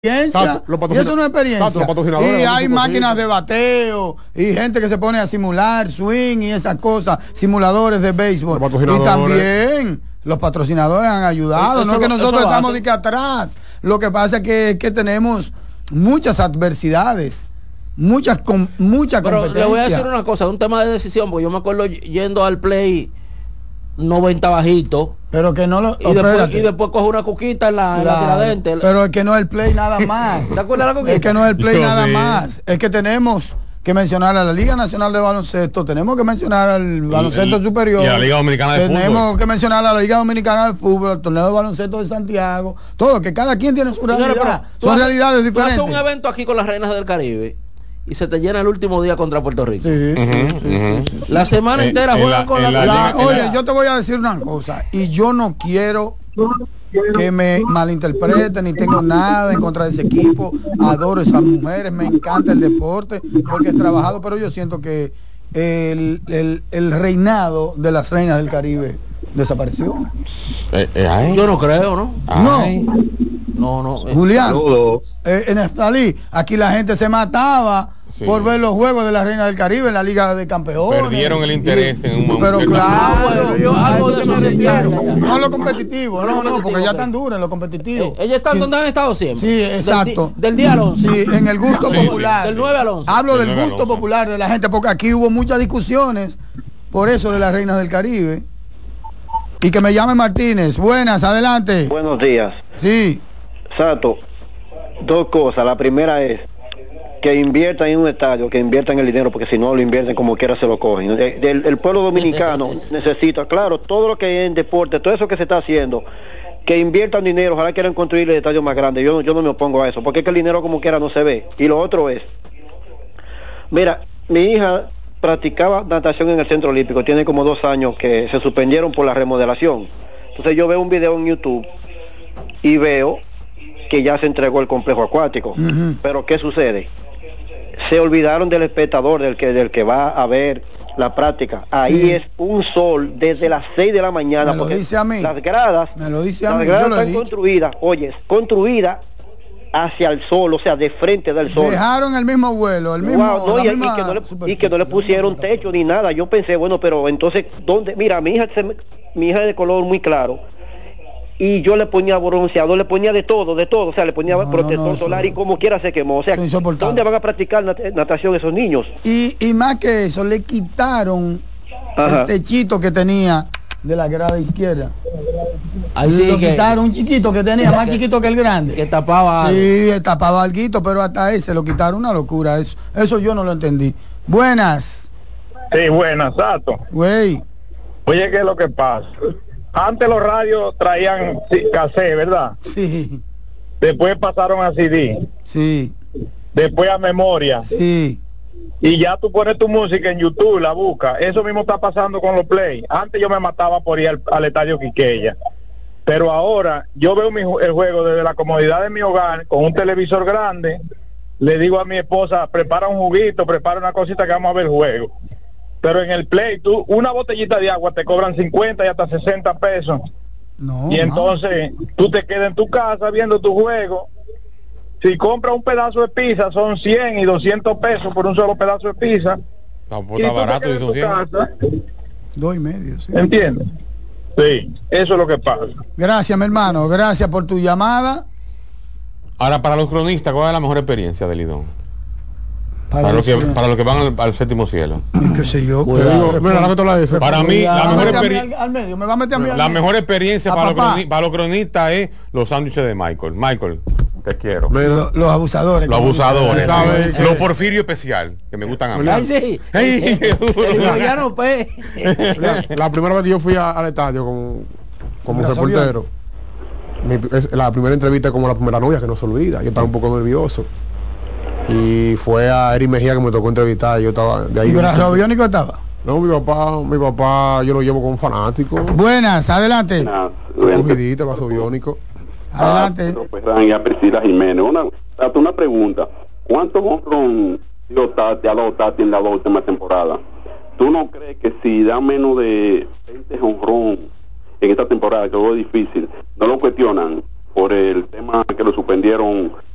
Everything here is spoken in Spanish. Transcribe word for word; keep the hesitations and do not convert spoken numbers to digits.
Exacto, y eso no es experiencia. Exacto, y hay máquinas de bateo y gente que se pone a simular swing y esas cosas, simuladores de béisbol. Y también los patrocinadores han ayudado. Eso, no es que nosotros estamos de que atrás. Lo que pasa es que, que tenemos muchas adversidades, muchas con mucha competencia. Pero le voy a decir una cosa, un tema de decisión, porque yo me acuerdo yendo al play noventa bajito, pero que no lo y, después, y después coge una cuquita en la, claro, en la tiradente. Pero es que no es el play nada más. ¿Te acuerdas de la cuquita? Es que no es el play Yo nada sí. más. Es que tenemos que mencionar a la Liga Nacional de Baloncesto, tenemos que mencionar al baloncesto y, superior, y a la Liga Dominicana de tenemos Fútbol. Tenemos que mencionar a la Liga Dominicana de Fútbol, el torneo de baloncesto de Santiago, todo, que cada quien tiene su realidad. Señora, haces, son realidades diferentes. Tú haces un evento aquí con las Reinas del Caribe y se te llena el último día contra Puerto Rico. Sí, uh-huh, sí, uh-huh. sí, sí, sí, sí. La semana eh, entera juegan la, con la, la, la, la Oye, yo te voy a decir una cosa, y yo no quiero que me malinterpreten, ni tengo nada en contra de ese equipo, adoro esas mujeres, me encanta el deporte, porque he trabajado, pero yo siento que el, el, el reinado de las Reinas del Caribe desapareció. Eh, eh, yo no creo, ¿no? Ay. No, no. Eh. Julián, eh, en Estalí, aquí la gente se mataba sí. por ver los juegos de la Reina del Caribe en la Liga de Campeones. Perdieron el interés y, en un momento. Pero claro, yo algo de eso se no lo competitivo, no, no, porque ya están duras en lo competitivo. Eh, ellas están sí. donde han estado siempre. Sí, exacto. Del, del día al once. Sí, en el gusto sí, popular. Sí. Del nueve al once. Hablo del, del gusto popular de la gente, porque aquí hubo muchas discusiones por eso de las Reinas del Caribe. Y que me llame Martínez. Buenas, adelante. Buenos días. Sí. Sato, dos cosas. La primera es que inviertan en un estadio, que inviertan el dinero, porque si no lo invierten como quiera se lo cogen. El, el pueblo dominicano necesita, claro, todo lo que hay en deporte, todo eso que se está haciendo, que inviertan dinero, ojalá quieran construir el estadio más grande. Yo, yo no me opongo a eso, porque es que el dinero como quiera no se ve. Y lo otro es, mira, mi hija practicaba natación en el Centro Olímpico, tiene como dos años que se suspendieron por la remodelación. Entonces yo veo un video en YouTube y veo que ya se entregó el complejo acuático. Uh-huh. Pero ¿qué sucede? Se olvidaron del espectador, del que del que va a ver la práctica. Ahí sí. es un sol desde las seis de la mañana. Me lo porque dice a mí. Las gradas, Me lo dice a las mí. gradas Yo están construidas, oye, construidas hacia el sol, o sea, de frente del sol. Dejaron el mismo vuelo, el mismo. Wow, no, y, y, que no le, y que no le pusieron techo ni nada. Yo pensé, bueno, pero entonces, ¿dónde? Mira, mi hija, se, mi hija es de color muy claro. Y yo le ponía bronceador, le ponía de todo, de todo, o sea, le ponía no, protector no, no, solar y como quiera se quemó. O sea, ¿dónde van a practicar nat- natación esos niños? Y, y más que eso, le quitaron Ajá. el techito que tenía de la grada izquierda. Ahí sí lo que, quitaron un chiquito que tenía, más que, chiquito que el grande. Que tapaba algo. Sí, tapaba alguito, pero hasta ese lo quitaron, una locura. Eso, eso yo no lo entendí. Buenas. Sí, buenas, Sato. Güey. Oye, ¿qué es lo que pasa? Antes los radios traían cassette, ¿verdad? Sí. Después pasaron a C D. Sí. Después a memoria. Sí. Y ya tú pones tu música en YouTube, la buscas. Eso mismo está pasando con los play. Antes yo me mataba por ir al, al estadio Quiqueya. Pero ahora yo veo mi, el juego desde la comodidad de mi hogar, con un televisor grande. Le digo a mi esposa, prepara un juguito, prepara una cosita que vamos a ver el juego. Pero en el play, tú, una botellita de agua te cobran cincuenta y hasta sesenta pesos. No, y entonces no. tú te quedas en tu casa viendo tu juego. Si compras un pedazo de pizza son cien y doscientos pesos por un solo pedazo de pizza. Tampoco está barato y son cien. Dos y medio, sí. ¿Entiendes? Sí, eso es lo que pasa. Gracias, mi hermano. Gracias por tu llamada. Ahora, para los cronistas, ¿cuál es la mejor experiencia del Lidón? Para, para, los lo que, para los que van al, al séptimo cielo. ¿Qué sé yo? Cuidado, digo, mira, la para mí, la mejor experiencia. Al, al medio, me va a meter a mí la al mejor experiencia para los, papá. para los cronistas es los sándwiches de Michael. Michael, te quiero. Los, los abusadores. Los abusadores. ¿Sabes? Los Porfirio especial, que me gustan a mí. Ay, sí. Hey, ya no, pues. la, la primera vez que yo fui a, al estadio con, como reportero, mi, es, la primera entrevista como la primera novia, que no se olvida. Yo estaba un poco nervioso. Y fue a Eric Mejía que me tocó entrevistar. Yo estaba de ahí. ¿Y brazo biónico estaba? No, mi papá, mi papá, yo lo llevo con fanático. Buenas, adelante. Cogidita, brazo biónico. Adelante. Ah, y a Priscila Jiménez. Una, una pregunta. ¿Cuántos honrón dio Tati a los Tati en la última temporada? ¿Tú no crees que si da menos de veinte honrón en esta temporada, que fue difícil, no lo cuestionan por el tema que lo suspendieron